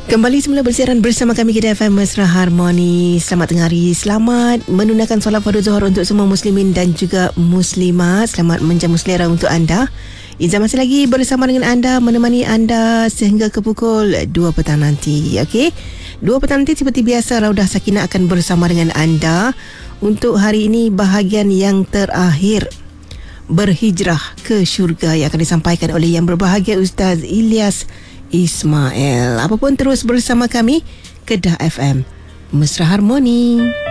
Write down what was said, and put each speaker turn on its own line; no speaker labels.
Kembali semula bersiaran bersama kami Kedah FM Mesra Harmoni. Selamat tengah hari. Selamat menunaikan solat fardu zuhur untuk semua muslimin dan juga muslimat. Selamat menjamu selera untuk anda. Izzah masih lagi bersama dengan anda, menemani anda sehingga ke pukul 2 petang nanti. Okey. 2 petang nanti seperti biasa Raudah Sakinah akan bersama dengan anda untuk hari ini bahagian yang terakhir, berhijrah ke syurga, yang akan disampaikan oleh yang berbahagia Ustaz Ilyas Ismail. Apapun terus bersama kami Kedah FM Mesra Harmoni.